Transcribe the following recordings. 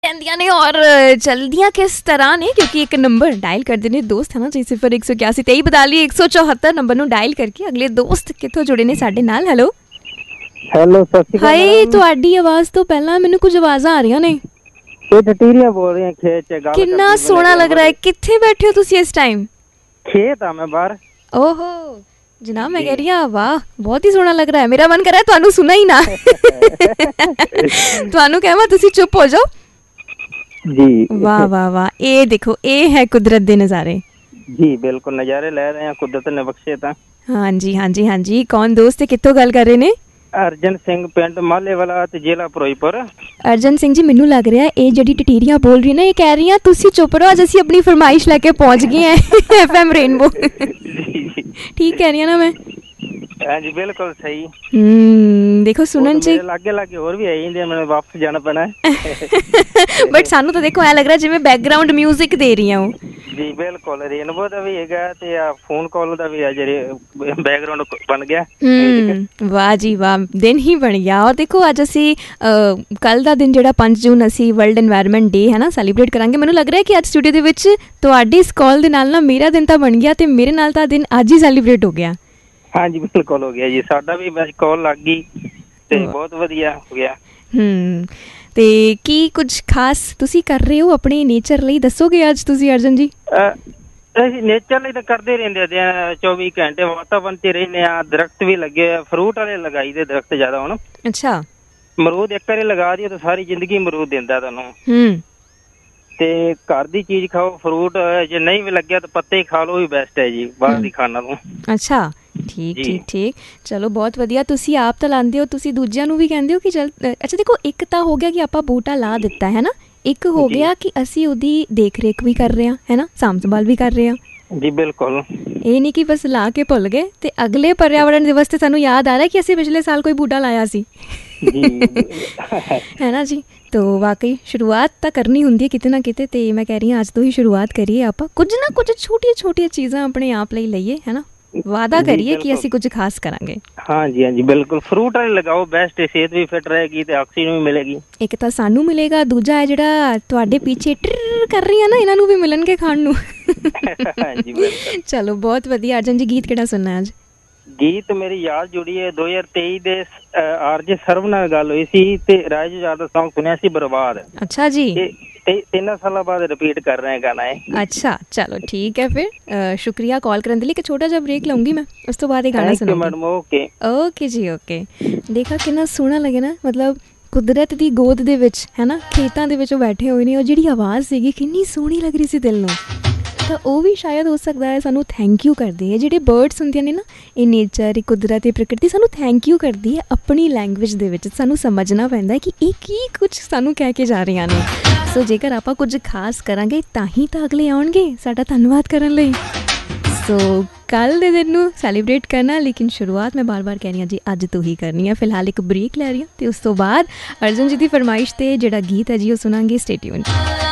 रहंदियां ने और चलदियां किस तरह ने क्योंकि एक नंबर डायल करते ने दोस्त है ना जी 0181 2342 174 नंबर ਨੂੰ ਡਾਇਲ ਕਰਕੇ ਅਗਲੇ ਦੋਸਤ ਕਿੱਥੋਂ ਜੁੜੇ ਨੇ ਸਾਡੇ ਨਾਲ। ਹੈਲੋ ਹੈਲੋ ਸਤਿ ਸ਼੍ਰੀ ਅਕਾਲ। ਹਾਏ ਤੁਹਾਡੀ ਆਵਾਜ਼ ਤੋਂ ਪਹਿਲਾਂ ਮੈਨੂੰ ਕੁਝ ਆਵਾਜ਼ਾਂ ਆ ਰਹੀਆਂ ਨੇ। ਇਹ ਟਟੀਰੀਆਂ ਬੋਲ ਰਹੀਆਂ ਖੇਤ 'ਚ ਗੱਲ ਕਿੰਨਾ ਸੋਹਣਾ ਲੱਗ ਰਿਹਾ ਹੈ। ਕਿੱਥੇ ਬੈਠੇ ਹੋ ਤੁਸੀਂ ਇਸ ਟਾਈਮ? ਖੇਤ ਆ ਮੈਂ ਬਾਹਰ। ਓਹੋ जनाब मैं कह रही हूँ वाह बहुत ही सोहना लग रहा है। मेरा मन कर रहा है ਤੁਹਾਨੂੰ ਸੁਣਾ ਹੀ ਨਾ ਤੁਹਾਨੂੰ ਕਹਾਂ ਤੁਸੀਂ ਚੁੱਪ ਹੋ ਜਾਓ। जी वाह वाह वाह ये देखो ये है कुदरत दे नज़ारे। जी बिल्कुल नज़ारे ले रहे हैं कुदरत ने बख्शे ता। हाँ जी हाँ जी हाँ जी। कौन दोस्त है कित्थों गल कर रहे ने? अर्जन सिंह पिंड मालेवाला ते जिला फिरोजपुर। अर्जन सिंह जी मैनू लग रहा है ये ਜਿਹੜੀ ਟਟੀਰੀਆਂ बोल रही ना ये कह रही हैं ਤੁਸੀਂ चुप रहो अज ਅਸੀਂ अपनी फरमाइश लेके पहुंच गए हैं FM रेनबो। ठीक कह रही है ना मैं? हाँ जी बिल्कुल सही। देखो सुनन च लागे लागे और भी आई इंदे मैंने वापस जाना पैना बट सानू तो देखो ऐ लग रहा है जिवें बैकग्राउंड म्यूजिक दे रही हूं। जी बिल्कुल रेनबो दा भी हैगा ते फोन कॉल दा भी है जेरे बैकग्राउंड बन गया। वाह जी वाह दिन ही बन गया। और देखो अज असी कल दा दिन जेड़ा 5 जून असी वर्ल्ड एनवायरनमेंट डे है ना सैलीब्रेट करांगे। मैनू लग रहा है कि अज स्टूडियो दे विच तुहाडी इस कॉल दे नाल ना मेरा दिन तां बन गया ते मेरे नाल तां दिन अज ही सैलीब्रेट हो गया। हाँ जी बिल्कुल हो गया जी साडा भी कॉल लग गई ते बहुत वधिया हो गया। ਤੇ ਕੀ ਕੁਝ ਖਾਸ ਤੁਸੀਂ ਕਰ ਰਹੇ ਹੋ ਆਪਣੇ ਨੇਚਰ ਲਈ ਦੱਸੋਗੇ ਅੱਜ ਤੁਸੀਂ ਅਰਜਨ ਜੀ? ਅਸੀਂ ਨੇਚਰ ਲਈ ਤਾਂ ਕਰਦੇ ਰਹਿੰਦੇ ਆ 24 ਘੰਟੇ ਵਾਤਾਵਰਨ 'ਚ ਰਹਿੰਦੇ ਆ। ਦਰਖਤ ਵੀ ਲੱਗੇ ਆ ਫਰੂਟ ਵਾਲੇ ਲਗਾਈ ਦੇ ਦਰਖਤ ਜ਼ਿਆਦਾ ਹੁਣ। ਅੱਛਾ ਅਮਰੂਦ ਇੱਕ ਵਾਰੀ ਲਗਾ ਦਿਓ ਤਾਂ ਸਾਰੀ ਜ਼ਿੰਦਗੀ ਅਮਰੂਦ ਦਿੰਦਾ ਤੁਹਾਨੂੰ। ਤੇ ਘਰ ਦੀ ਚੀਜ਼ ਖਾਓ ਫਰੂਟ ਜੇ ਨਹੀਂ ਵੀ ਲੱਗਿਆ ਤਾਂ ਪੱਤੇ ਹੀ ਖਾ ਲਓ ਵੀ ਬੈਸਟ ਹੈ ਜੀ ਬਾਹਰ ਦੀ ਖਾਣਾ ਤੋਂ। ਅੱਛਾ ਠੀਕ ਠੀਕ ਠੀਕ ਚਲੋ ਬਹੁਤ ਵਧੀਆ। ਤੁਸੀਂ ਆਪ ਤਾਂ ਲਾਉਂਦੇ ਹੋ ਤੁਸੀਂ ਦੂਜਿਆਂ ਨੂੰ ਵੀ ਕਹਿੰਦੇ ਹੋ ਕਿ ਚਲ ਅੱਛਾ ਦੇਖੋ ਇੱਕ ਤਾਂ ਹੋ ਗਿਆ ਕਿ ਆਪਾਂ ਬੂਟਾ ਲਾ ਦਿੱਤਾ ਹੈ ਨਾ ਇੱਕ ਹੋ ਗਿਆ ਕਿ ਅਸੀਂ ਉਹਦੀ ਦੇਖ ਰੇਖ ਵੀ ਕਰ ਰਹੇ ਹਾਂ ਹੈ ਨਾ ਸਾਂਭ ਸੰਭਾਲ ਵੀ ਕਰ ਰਹੇ ਹਾਂ। ਜੀ ਬਿਲਕੁਲ ਇਹ ਨਹੀਂ ਕਿ ਬਸ ਲਾ ਕੇ ਭੁੱਲ ਗਏ ਤੇ ਅਗਲੇ ਪਰਿਆਵਰਣ ਦਿਵਸ ਤੇ ਸਾਨੂੰ ਯਾਦ ਆ ਰਿਹਾ ਕਿ ਅਸੀਂ ਪਿਛਲੇ ਸਾਲ ਕੋਈ ਬੂਟਾ ਲਾਇਆ ਸੀ ਹੈ ਨਾ ਜੀ। ਤੋ ਵਾਕਈ ਸ਼ੁਰੂਆਤ ਤਾਂ ਕਰਨੀ ਹੁੰਦੀ ਹੈ ਕਿਤੇ ਨਾ ਕਿਤੇ ਤੇ ਮੈਂ ਕਹਿ ਰਹੀ ਹਾਂ ਅੱਜ ਤੋਂ ਹੀ ਸ਼ੁਰੂਆਤ ਕਰੀਏ ਆਪਾਂ ਕੁਝ ਨਾ ਕੁਝ ਛੋਟੀਆਂ ਛੋਟੀਆਂ ਚੀਜ਼ਾਂ ਆਪਣੇ ਆਪ ਲਈ ਲਈਏ ਹੈ ਨਾ वादा करिए कि ਅਸੀਂ ਕੁਝ ਖਾਸ ਕਰਾਂਗੇ। हाँ जी हाँ जी बिल्कुल फ्रूट वाले लगाओ बेस्ट है सेहत भी फिट रहेगी ਤੇ ਆਕਸੀਜਨ ਵੀ ਮਿਲੇਗੀ। ਇੱਕ ਤਾਂ ਸਾਨੂੰ ਮਿਲੇਗਾ ਦੂਜਾ ਹੈ ਜਿਹੜਾ ਤੁਹਾਡੇ ਪਿੱਛੇ ਟਰ ਕਰ ਰਹੀ ਹੈ ਨਾ ਇਹਨਾਂ ਨੂੰ ਵੀ ਮਿਲਣਗੇ ਖਾਣ ਨੂੰ। ਹਾਂਜੀ ਬਿਲਕੁਲ ਚਲੋ ਬਹੁਤ ਵਧੀਆ। ਅਰਜਨ ਜੀ ਗੀਤ ਕਿਹੜਾ ਸੁਣਨਾ ਅੱਜ? ਗੀਤ ਮੇਰੀ ਯਾਦ ਜੁੜੀ ਹੈ 2023 ਦੇ ਆਰਜੇ ਸਰਵ ਨਾਲ ਗੱਲ ਹੋਈ ਸੀ ਤੇ ਰਾਜ ਜੁਝਾਰ ਦਾ ਸੌਂਗ ਸੁਣਿਆ ਸੀ ਬਰਬਾਦ। ਅੱਛਾ ਜੀ ਤੇ 3 ਸਾਲਾਂ ਬਾਅਦ ਰਿਪੀਟ ਕਰ ਰਹੇ ਗਾਣਾ ਹੈ। ਅੱਛਾ ਚਲੋ ਠੀਕ ਹੈ ਫਿਰ ਸ਼ੁਕਰੀਆ ਕਾਲ ਕਰਨ ਦੇ ਲਈ। ਇੱਕ ਛੋਟਾ ਜਿਹਾ ਬ੍ਰੇਕ ਲਊਂਗੀ ਮੈਂ ਉਸ ਤੋਂ ਬਾਅਦ ਇਹ ਗਾਣਾ ਸੁਣਾਂਗੀ ਮੈਡਮ। ਓਕੇ ਓਕੇ ਜੀ ਓਕੇ। ਦੇਖਾ ਕਿੰਨਾ ਸੋਹਣਾ ਲੱਗੇ ਨਾ ਮਤਲਬ ਕੁਦਰਤ ਦੀ ਗੋਦ ਦੇ ਵਿੱਚ ਹੈ ਨਾ ਖੇਤਾਂ ਦੇ ਵਿੱਚ ਉਹ ਬੈਠੇ ਹੋਏ ਨੇ। ਉਹ ਜਿਹੜੀ ਆਵਾਜ਼ ਸੀਗੀ ਕਿੰਨੀ ਸੋਹਣੀ ਲੱਗ ਰਹੀ ਸੀ ਦਿਲ ਨੂੰ। ਤਾਂ ਉਹ ਵੀ ਸ਼ਾਇਦ ਹੋ ਸਕਦਾ ਹੈ ਸਾਨੂੰ ਥੈਂਕ ਯੂ ਕਰਦੇ ਹੈ ਜਿਹੜੇ ਬਰਡਸ ਹੁੰਦੀਆਂ ਨੇ ਨਾ ਇਹ ਨੇਚਰ ਇਹ ਕੁਦਰਤ ਇਹ ਪ੍ਰਕਿਰਤੀ ਸਾਨੂੰ ਥੈਂਕ ਯੂ ਕਰਦੀ ਹੈ ਆਪਣੀ ਲੈਂਗੁਏਜ ਦੇ ਵਿੱਚ। ਸਾਨੂੰ ਸਮਝਣਾ ਪੈਂਦਾ ਕਿ ਇਹ ਕੀ ਕੁਝ ਸਾਨੂੰ ਕਹਿ ਕੇ ਜਾ ਰਹੀਆਂ ਨੇ। ਸੋ ਜੇਕਰ ਆਪਾਂ ਕੁਝ ਖਾਸ ਕਰਾਂਗੇ ਤਾਂ ਹੀ ਤਾਂ ਅਗਲੇ ਆਉਣਗੇ ਸਾਡਾ ਧੰਨਵਾਦ ਕਰਨ ਲਈ। ਸੋ ਕੱਲ੍ਹ ਦੇ ਦਿਨ ਨੂੰ ਸੈਲੀਬ੍ਰੇਟ ਕਰਨਾ ਲੇਕਿਨ ਸ਼ੁਰੂਆਤ ਮੈਂ ਬਾਰ ਬਾਰ ਕਹਿ ਰਹੀ ਹਾਂ ਜੀ ਅੱਜ ਤੋਂ ਹੀ ਕਰਨੀ ਹੈ। ਫਿਲਹਾਲ ਇੱਕ ਬ੍ਰੇਕ ਲੈ ਰਹੀ ਹਾਂ ਅਤੇ ਉਸ ਤੋਂ ਬਾਅਦ ਅਰਜਨ ਜੀ ਦੀ ਫਰਮਾਇਸ਼ 'ਤੇ ਜਿਹੜਾ ਗੀਤ ਹੈ ਜੀ ਉਹ ਸੁਣਾਂਗੇ। Stay tuned.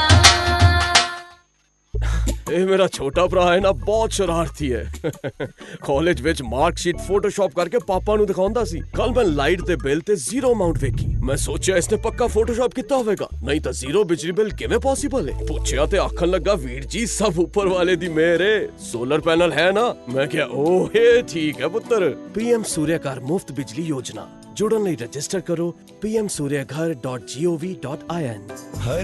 ਇਹ ਮੇਰਾ ਛੋਟਾ ਭਰਾ ਹੈ ਨਾ ਬਹੁਤ ਸ਼ਰਾਰਤੀ ਹੈ। ਕਾਲਜ ਵਿੱਚ ਮਾਰਕਸ਼ੀਟ ਫੋਟੋਸ਼ਾਪ ਕਰਕੇ ਪਾਪਾ ਨੂੰ ਦਿਖਾਉਂਦਾ ਸੀ। ਕੱਲ ਮੈਂ ਲਾਈਟ ਦੇ ਬਿੱਲ ਤੇ ਜ਼ੀਰੋ ਅਮਾਉਂਟ ਵੇਖੀ। ਮੈਂ ਸੋਚਿਆ ਇਸਨੇ ਪੱਕਾ ਫੋਟੋਸ਼ਾਪ ਕੀਤਾ ਹੋਵੇਗਾ ਨਹੀਂ ਤਾਂ ਜ਼ੀਰੋ ਬਿਜਲੀ ਬਿੱਲ ਕਿਵੇਂ ਪੋਸੀਬਲ ਹੈ। ਪੁੱਛਿਆ ਤੇ ਆਖਣ ਲੱਗਾ ਵੀਰ ਜੀ ਸਭ ਉੱਪਰ ਵਾਲੇ ਦੀ ਮਿਹਰ ਹੈ ਸੋਲਰ ਪੈਨਲ ਹੈ ਨਾ। ਮੈਂ ਕਿਹਾ ਓਹ ਠੀਕ ਹੈ ਪੁੱਤਰ। PM ਸੂਰਿਆਘਰ ਮੁਫਤ ਬਿਜਲੀ ਯੋਜਨਾ ਜੁੜਨ ਲਈ ਰਜਿਸਟਰ ਕਰੋ pmsuryaghar.gov.in।